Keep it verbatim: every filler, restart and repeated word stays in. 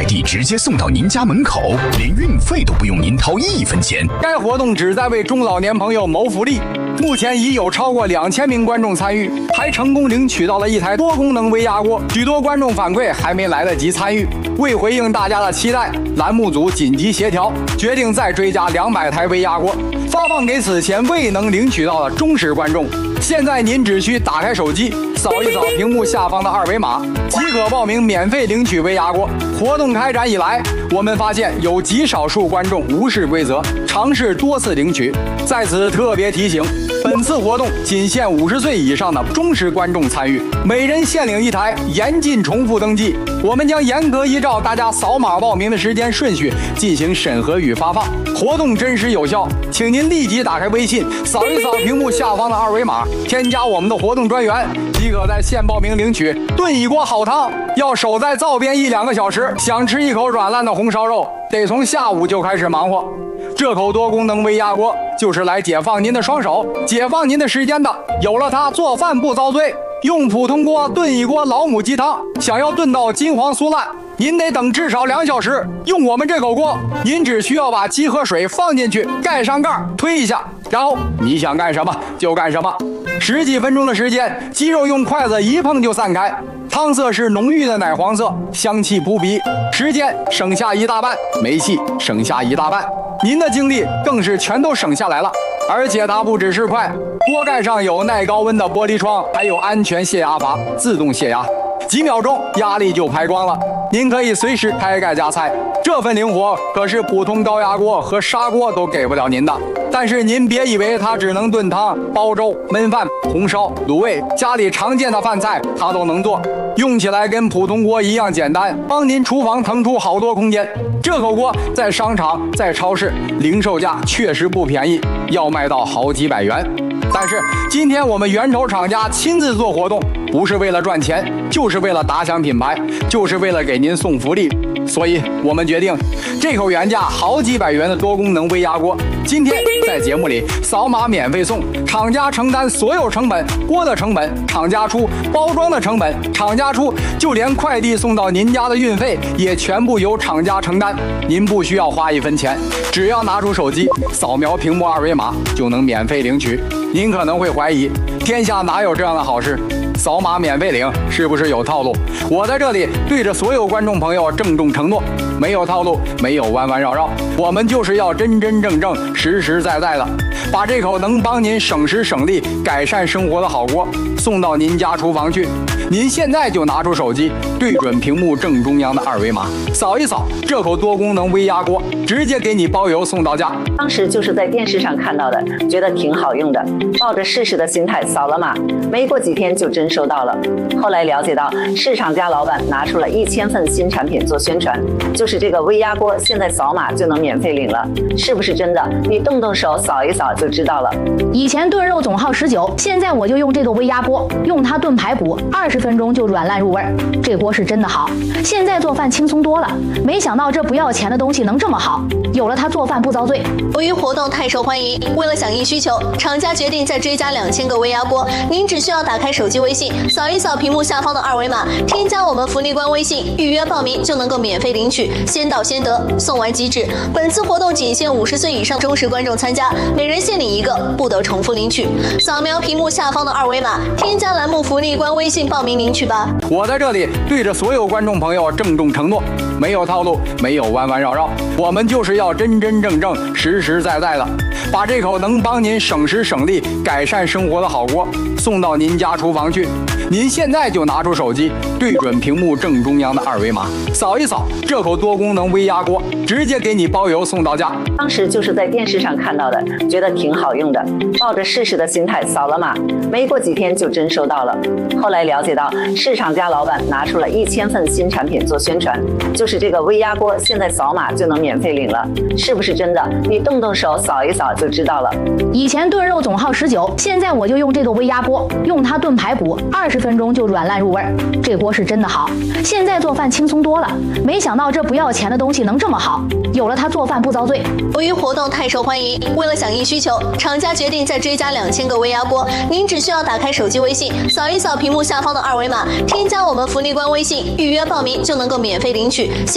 递直接送到您家门口，连运费都不用您掏一分钱。 该活动旨在为中老年朋友谋福利。目前已有超过两千名观众参与，还成功领取到了一台多功能微压锅。许多观众反馈还没来得及参与，为回应大家的期待，栏目组紧急协调，决定再追加两百台微压锅，发放给此前未能领取到的忠实观众。现在您只需打开手机，扫一扫屏幕下方的二维码，即可报名免费领取微压锅。活动开展以来，我们发现有极少数观众无视规则，尝试多次领取。在此特别提醒，本次活动仅限五十岁以上的忠实观众参与，每人限领一台，严禁重复登记。我们将严格依照大家扫码报名的时间顺序进行审核与发放，活动真实有效，请您立即打开微信，扫一扫屏幕下方的二维码，添加我们的活动专员，即可在线报名领取炖一锅好汤。要守在灶边一两个小时，想吃一口软烂的红烧肉，得从下午就开始忙活。这口多功能微压锅就是来解放您的双手，解放您的时间的。有了它，做饭不遭罪。用普通锅炖一锅老母鸡汤，想要炖到金黄酥烂，您得等至少两小时。用我们这口锅，您只需要把鸡和水放进去，盖上盖，推一下，然后你想干什么就干什么。十几分钟的时间，鸡肉用筷子一碰就散开，汤色是浓郁的奶黄色，香气扑鼻，时间省下一大半，煤气省下一大半，您的精力更是全都省下来了。而且它不只是快，锅盖上有耐高温的玻璃窗，还有安全泄压阀，自动泄压，几秒钟压力就排光了。您可以随时开盖加菜，这份灵活可是普通高压锅和砂锅都给不了您的。但是您别以为它只能炖汤、煲粥、焖饭、红烧、卤味，家里常见的饭菜它都能做，用起来跟普通锅一样简单，帮您厨房腾出好多空间。这口锅在商场、在超市零售价确实不便宜，要卖到好几百元。但是今天我们源头厂家亲自做活动，不是为了赚钱，就是为了打响品牌，就是为了给您送福利。所以我们决定，这口原价好几百元的多功能微压锅，今天在节目里扫码免费送，厂家承担所有成本，锅的成本厂家出，包装的成本厂家出，就连快递送到您家的运费也全部由厂家承担。您不需要花一分钱，只要拿出手机扫描屏幕二维码就能免费领取。您可能会怀疑，天下哪有这样的好事？扫码免费领是不是有套路？我在这里对着所有观众朋友郑重承诺，没有套路，没有弯弯绕绕，我们就是要真真正正、实实在在的把这口能帮您省时省力、改善生活的好锅送到您家厨房去。您现在就拿出手机，对准屏幕正中央的二维码，扫一扫这口多功能微压锅，直接给你包邮送到家。 当时就是在电视上看到的，觉得挺好用的，抱着试试的心态扫了码，没过几天就真收到了。后来了解到，市场家老板拿出了一千份新产品做宣传，就是这个微压锅，现在扫码就能免费领了，是不是真的？你动动手扫一扫就知道了。 以前炖肉总耗十九，现在我就用这个微压锅，用它炖排骨，二十分钟就软烂入味儿。这锅是真的好，现在做饭轻松多了。没想到这不要钱的东西能这么好，有了它做饭不遭罪。 由于活动太受欢迎，为了响应需求，厂家决定再追加两千个微压锅。您只需要打开手机微信，扫一扫屏幕下方的二维码，添加我们福利官微信，预约报名就能够免费领取，先到先得，送完即止。本次活动仅限五十岁以上忠实观众参加，每人限领一个，不得重复领取。扫描屏幕下方的二维码，添加栏目福利官微信报名领取吧。 我在这里对着所有观众朋友郑重承诺，没有套路，没有弯弯绕绕，我们就是要真真正正、实实在在的把这口能帮您省时省力、改善生活的好锅送到您家厨房去。您现在就拿出手机，对准屏幕正中央的二维码，扫一扫这口多功能微压锅，直接给你包邮送到家。 当时就是在电视上看到的，觉得挺好用的，抱着试试的心态扫了码，没过几天就真收到了。后来了解到，市场家老板拿出了一千份新产品做宣传，就是这个微压锅，现在扫码就能免费领了，是不是真的？你动动手扫一扫就知道了。 以前炖肉总耗十九，现在我就用这个微压锅，用它炖排骨，二十分钟就软烂入味儿。这锅是真的好，现在做饭轻松多了。没想到这不要钱的东西能这么好，有了它做饭不遭罪。 由于活动太受欢迎，为了响应需求，厂家决定再追加两千个微压锅。您只需要打开手机微信，扫一扫屏幕下方的二维码，添加我们福利官微信，预约报名就能够免费领取。